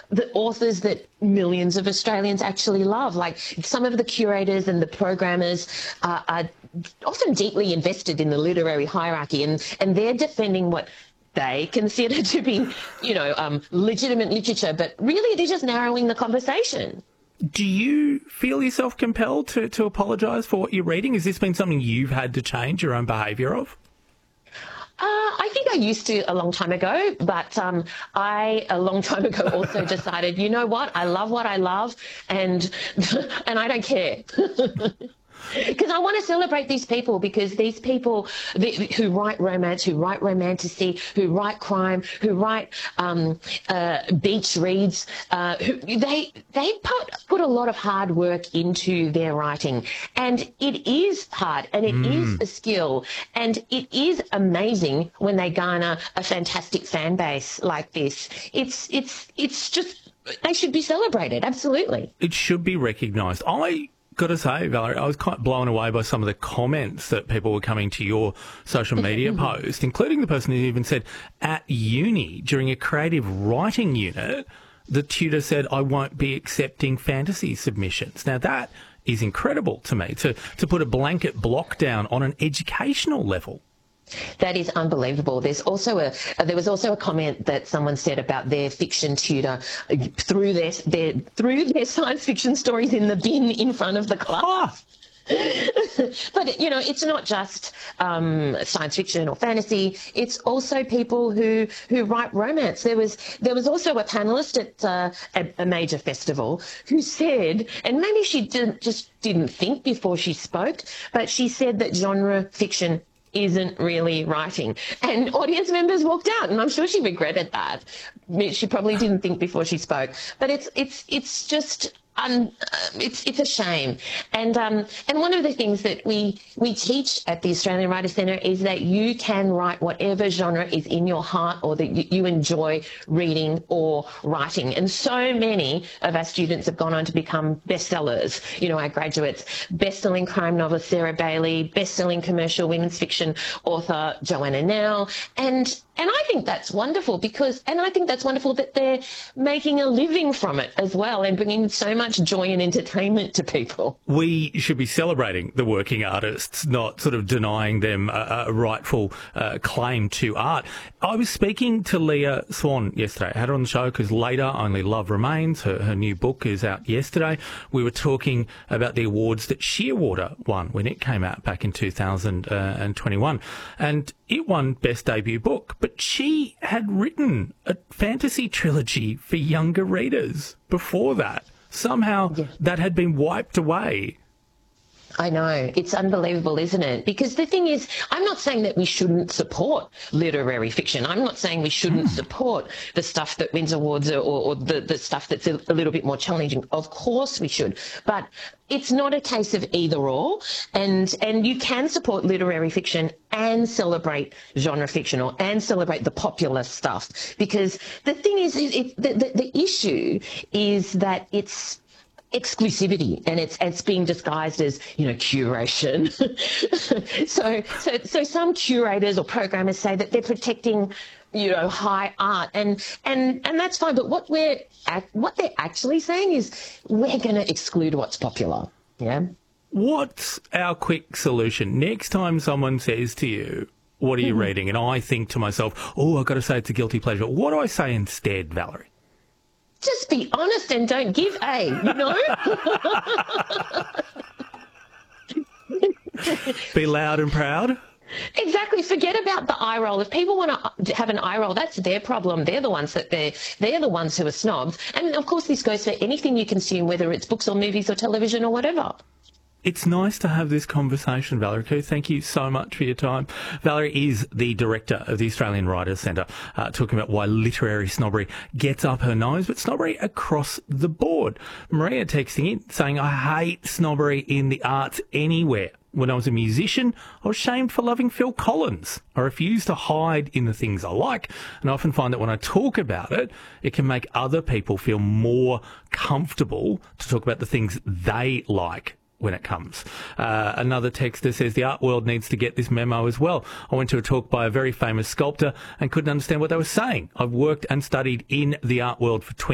the authors that millions of Australians actually love. Like some of the curators and the programmers are often deeply invested in the literary hierarchy, and they're defending what they consider to be, legitimate literature, but really they're just narrowing the conversation. Do you feel yourself compelled to apologise for what you're reading? Has this been something you've had to change your own behaviour of? I think I used to a long time ago, but I, a long time ago, also decided, you know what I love, and I don't care. Because I want to celebrate these people, because these people who write romance, who write romantasy, who write crime, who write beach reads, they put a lot of hard work into their writing, and it is hard, and it is a skill, and it is amazing when they garner a fantastic fan base like this. It's just, they should be celebrated. Absolutely, it should be recognised. Got to say, Valerie, I was quite blown away by some of the comments that people were coming to your social media post, including the person who even said at uni during a creative writing unit, the tutor said, "I won't be accepting fantasy submissions." Now that is incredible to me, to put a blanket block down on an educational level. That is unbelievable. There was also a comment that someone said about their fiction tutor threw their science fiction stories in the bin in front of the class. But it's not just science fiction or fantasy. It's also people who write romance. There was also a panelist at a major festival who said, and maybe she didn't think before she spoke, but she said that genre fiction isn't really writing, and audience members walked out, and I'm sure she regretted that. She probably didn't think before she spoke, but it's just it's a shame. And one of the things that we teach at the Australian Writers' Centre is that you can write whatever genre is in your heart or that you enjoy reading or writing. And so many of our students have gone on to become bestsellers. Our graduates, best-selling crime novelist Sarah Bailey, best-selling commercial women's fiction author Joanna Nell, and I think that's wonderful and I think that's wonderful that they're making a living from it as well and bringing so much joy and entertainment to people. We should be celebrating the working artists, not sort of denying them a rightful claim to art. I was speaking to Leah Swan yesterday. I had her on the show because Later Only Love Remains, her new book, is out yesterday. We were talking about the awards that Shearwater won when it came out back in 2021. And it won Best Debut Book, but she had written a fantasy trilogy for younger readers before that. Somehow that had been wiped away. I know. It's unbelievable, isn't it? Because the thing is, I'm not saying that we shouldn't support literary fiction. I'm not saying we shouldn't support the stuff that wins awards or the stuff that's a little bit more challenging. Of course we should. But it's not a case of either or. And you can support literary fiction and celebrate genre fiction and celebrate the popular stuff. Because the thing is, the issue is that it's exclusivity, and it's being disguised as curation. so some curators or programmers say that they're protecting high art, and that's fine, but what they're actually saying is we're going to exclude what's popular. What's our quick solution next time someone says to you, what are you reading? And I think to myself, I've got to say it's a guilty pleasure. What do I say instead, Valerie? Just be honest and don't give A, Be loud and proud. Exactly. Forget about the eye roll. If people want to have an eye roll, that's their problem. They're the ones they're the ones who are snobs. And of course, this goes for anything you consume, whether it's books or movies or television or whatever. It's nice to have this conversation, Valerie Khoo. Thank you so much for your time. Valerie is the director of the Australian Writers' Centre, talking about why literary snobbery gets up her nose, but snobbery across the board. Maria texting in saying, I hate snobbery in the arts anywhere. When I was a musician, I was shamed for loving Phil Collins. I refuse to hide in the things I like, and I often find that when I talk about it, it can make other people feel more comfortable to talk about the things they like when it comes. Another texter says the art world needs to get this memo as well. I went to a talk by a very famous sculptor and couldn't understand what they were saying. I've worked and studied in the art world for 20